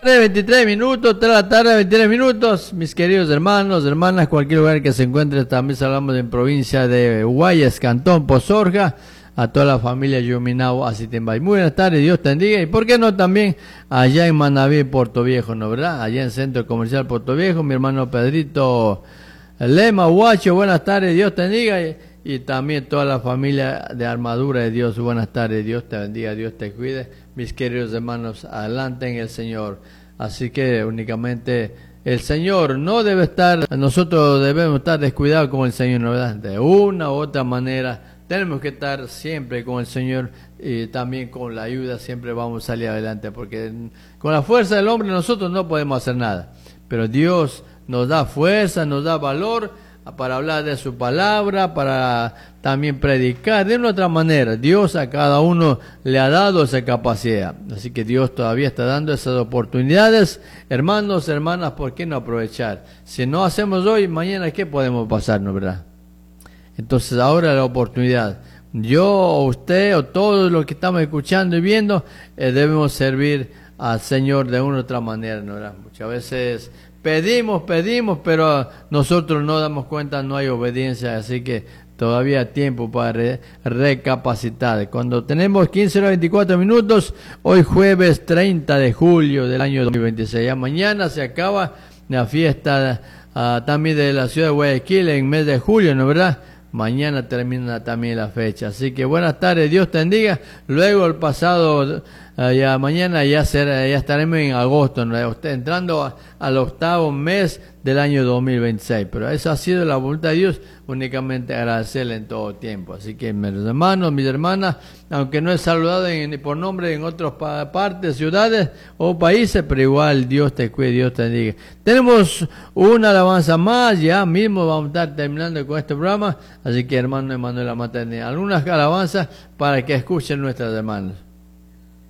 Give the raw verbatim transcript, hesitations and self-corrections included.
veintitrés minutos, tres de la tarde, veintitrés minutos, mis queridos hermanos, hermanas, cualquier lugar que se encuentre, también hablamos en provincia de Guayas, Cantón, Pozorja, a toda la familia Yuminao, Asitimbay. Muy buenas tardes, Dios te bendiga, y por qué no también allá en Manaví, Puerto Viejo, ¿no verdad? Allá en Centro Comercial Puerto Viejo, mi hermano Pedrito Lema, Huacho, buenas tardes, Dios te bendiga, y, y también toda la familia de Armadura de Dios, buenas tardes, Dios te bendiga, Dios te cuide. Mis queridos hermanos, adelante en el Señor. Así que únicamente el Señor no debe estar, nosotros debemos estar descuidados con el Señor, ¿no verdad? De una u otra manera tenemos que estar siempre con el Señor y también con la ayuda siempre vamos a salir adelante, porque con la fuerza del hombre nosotros no podemos hacer nada, pero Dios nos da fuerza, nos da valor para hablar de su palabra, para también predicar de una otra manera. Dios a cada uno le ha dado esa capacidad, así que Dios todavía está dando esas oportunidades. Hermanos, hermanas, ¿por qué no aprovechar? Si no hacemos hoy, mañana ¿qué podemos pasar, no verdad? Entonces ahora la oportunidad, yo o usted o todos los que estamos escuchando y viendo, eh, debemos servir al Señor de una u otra manera, ¿no verdad? Muchas veces pedimos, pedimos, pero nosotros no damos cuenta, no hay obediencia, así que todavía hay tiempo para re, recapacitar. Cuando tenemos quince horas veinticuatro minutos, hoy jueves treinta de julio del año dos mil veintiséis, ya mañana se acaba la fiesta uh, también de la ciudad de Guayaquil en mes de julio, ¿no verdad? Mañana termina también la fecha, así que buenas tardes, Dios te bendiga. Luego el pasado, uh, ya mañana ya será, ya estaremos en agosto, ¿no? Usted entrando a, al octavo mes del año dos mil veintiséis, pero esa ha sido la voluntad de Dios, únicamente agradecerle en todo tiempo. Así que mis hermanos, mis hermanas, aunque no he saludado en, por nombre en otras partes, ciudades o países, pero igual Dios te cuide, Dios te bendiga. Tenemos una alabanza más, ya mismo vamos a estar terminando con este programa, así que hermano Emanuel Materni, algunas alabanzas para que escuchen nuestras hermanas.